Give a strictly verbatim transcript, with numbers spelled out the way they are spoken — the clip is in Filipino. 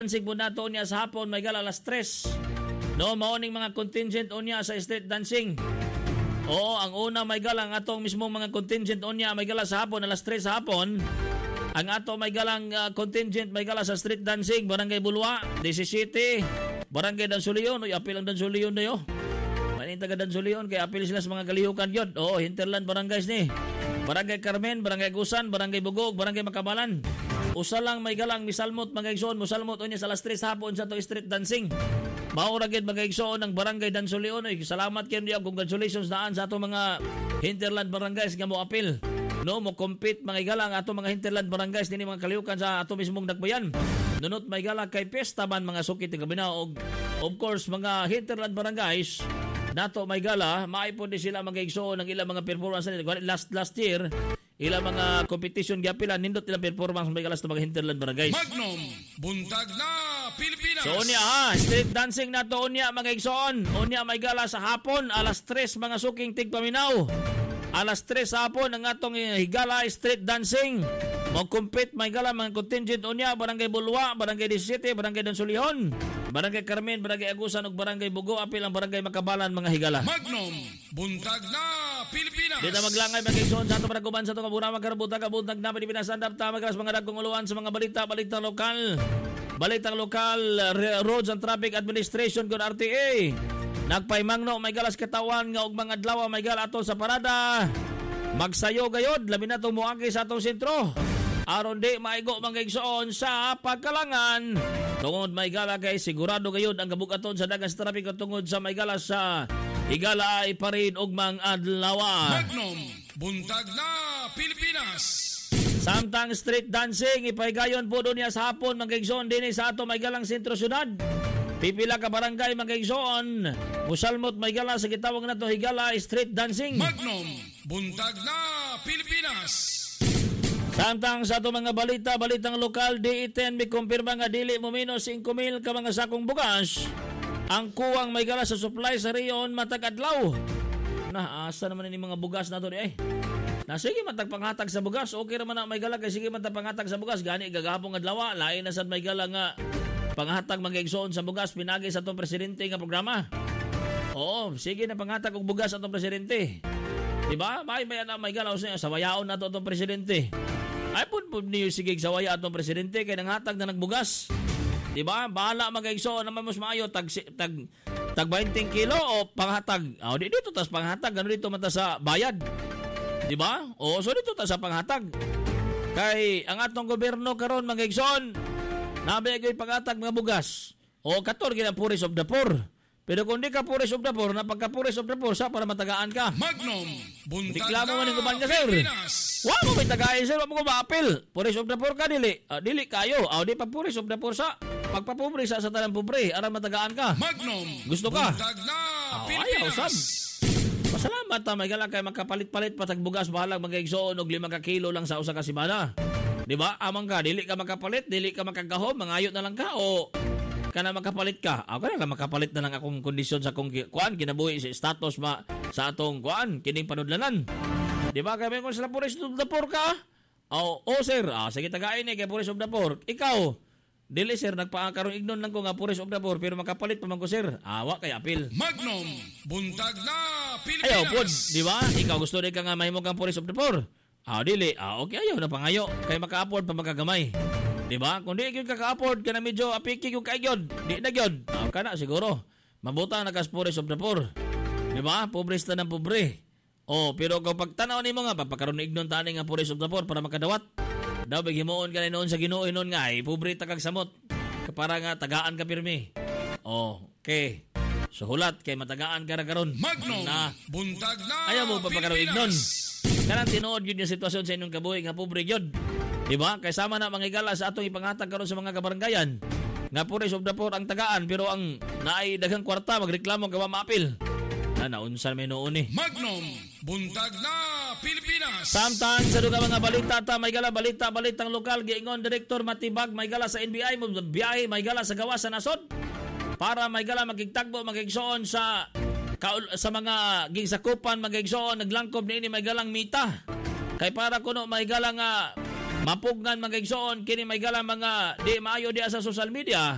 Dancing po nato niya sa hapon, may gala alas tres. No, maoning mga contingent unya sa street dancing. Oo, ang una may gala ang atong mismong mga contingent unya may gala sa hapon alas tres sa hapon. Ang ato may galang uh, contingent may gala sa street dancing, Barangay Bulwa, seventeen, Barangay Dansulion, oy apil ang Dansulion na yo. Manin taga Dansulion kay apil sila sa mga kalihukan yun. Oo, hinterland barangays ni. Barangay Carmen, Barangay Gusan, Barangay Bugog, Barangay Makabalan. Usa lang may galang misalmot mga igsoon, musalmot unya sa alas tres hapon sa to street dancing. Maura gid mga igsoon ng Barangay Dansulion. Oy, salamat kayo niya, congratulations daan sa ato mga hinterland barangays nga mo apil. No, mo compete mga igalang ato mga hinterland barangays dinhi mga kalihukan sa ato mismong nagbayan. Nunot may gala kay pesta man mga sukit nga binaog. Of course mga hinterland barangays nato may gala, maipon din sila mga igsoon ng ilang mga performance nila. Last last year, ilang mga competition gyapila nindot ilang performance may gala sa mga hinterland barangays. Magnum buntag na Pilipinas. So unya ha, street dancing nato unya mga igsoon. Unya may gala sa hapon alas tres mga suking tigpaminaw. Alas tres hapon ang atong higala street dancing. Mag-compete may gala mga contingent unya Barangay Bulwa, Barangay seventeen, Barangay Dansulion, Barangay Carmen, Barangay Agusan ug Barangay Bugo, apil ang Barangay Makabalan mga higala. Magnum buntag na Pilipinas. Dito maglangay mga igsoon sa ato paraguban sa ato kabura magkarbuta ka buntag na Pilipinas andap ta magras mga dagkong uluan sa mga balita, balitang lokal. Balitang lokal, Roads and Traffic Administration kun R T A. Nagpaymangno may galas katawan nga og mga adlaw may gala ato sa parada. Magsayo gayod labi na tumuagi sa atong sentro. Aron di maigo mga igsoon sa pagkalangan. Tungod may gala kay sigurado gayod ang kabukaton sa dagas traffic tungod sa may gala sa higala ay parin og mga adlaw. Magnum buntag na Pilipinas. Samtang street dancing ipaygayon po doon niya sa hapon mga igsoon dinhi sa ato may galang sentro syudad. Pipila ka barangay mga igsoon. Musalmot may gala sa gitawag na to higala street dancing. Magnum buntag na Pilipinas. Samtang sa ato mga balita, balitang lokal, D E ten may kumpirma nga dili mo minus five mil ka mga sakong bugas. Ang kuwang may gala sa supply sa riyon matag adlaw. Na asa naman ni mga bugas nato di ay. Na sige matag panghatag sa bugas. Okay ra man na may gala kay sige matag panghatag sa bugas gani gagahapon adlaw. Lain na sad may gala nga panghatag mga igsoon sa bugas pinagi sa atong presidente nga programa. Oo, sige na panghatag og bugas atong presidente. Diba? May may na may galaw sa sawayaon na to atong presidente. Ay pun pun niyo sige sawaya atong presidente kay nanghatag na nagbugas. Diba? Bahala mga igsoon naman mas maayo tag tag tag twenty kilo o panghatag. Oh, di dito tas panghatag ano dito mata sa bayad. Diba? O so dito ta sa panghatag. Kay ang atong gobyerno karon mga igsoon nabi gyud panghatag mga bugas. O kator gid ang puris of the poor. Pero kung di ka puris of the poor, napagka puris of the poor, sa para matagaan ka. Magnum buntag Diklamo man na yung kuban ka, sir. Pilipinas. Wa mo may tagain, sir. Wa mo ko maapil. Puris of the poor ka, dili. Uh, dili kayo. O, di pa puris of the poor sa. Pagpapobre sa sa talang pobre, aram matagaan ka. Magnum Gusto ka? buntag na Oh, Pilipinas. ayaw, sab. Pasalamat ta, may gala kay makapalit-palit patagbugas bahalag mga igsoon og lima ka kilo lang sa usa ka semana. Di ba? Amang ka, dili ka makapalit, dili ka makagahom, mangayot na lang ka o kana makapalit ka. Ako na lang makapalit na lang akong kondisyon sa akong kuan kinabuhi sa status ma sa atong kuan kining panudlanan. Di ba? Kaya kung sila puris of the poor ka? Oh, oh sir, ah, sige tagain eh kay puris of the poor. Ikaw, dili sir, nagpaakaroon ignon lang ko nga puris of the poor pero makapalit pa man ko sir. Awa kay apil. Magnum buntag na Pilipinas. Ayaw pod, di ba? Ikaw gusto rin ka nga mahimo kang puris of the poor. Ah, dili. Ah, okay ayaw na pangayo kay maka-afford pa makagamay. Di ba? Kung di gyud ka ka-afford ka na medyo apiki gyud kay gyud. Di na gyud. Ah, kana siguro. Mabuta na kas puris of the poor. Di ba? Pobres ta ng pobre. Oh, pero kung pagtanaw nimo nga papakaron ignon tani nga puris of the poor para makadawat. Daw bighimuon ka na noon sa Ginoo inon nga ay pobre ta kag samot. Para nga tagaan ka pirmi. Oh, okay. So hulat kay matagaan ka ra karon. Magnum na buntag na ayaw mo papakaron ignon. Pilipinas. Kanang tinuod yun yung sitwasyon sa inyong kabuhi nga pobre yun. Diba? Kay sama na mga igala sa atong ipanghatag karon sa mga kabaranggayan. Nga puris of the poor ang tagaan pero ang naay daghang kwarta magreklamo gawa maapil. Na naunsan may noon eh. Magnum buntag na Pilipinas. Samtang sa duga mga balita ta may gala balita balitang lokal giingon Direktor Matibag may gala sa N B I mo biyahe may gala sa gawa sa nasod para may gala magigtagbo magigsoon sa sa mga gingsakupan magigsoon naglangkob niini may galang mita. Kay para kuno may galang nga mapugnan mga igsoon kini may gala mga di maayo di sa social media